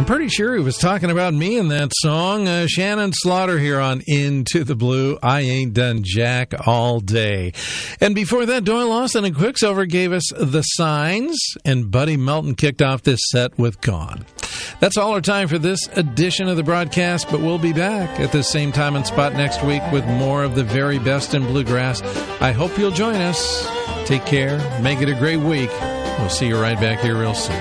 pretty sure he was talking about me in that song. Shannon Slaughter here on Into the Blue. I ain't done jack all day. And before that, Doyle Lawson and Quicksilver gave us The Signs, and Buddy Melton kicked off this set with Gone. That's all our time for this edition of the broadcast, but we'll be back at the same time and spot next week with more of the very best in bluegrass. I hope you'll join us. Take care. Make it a great week. We'll see you right back here real soon.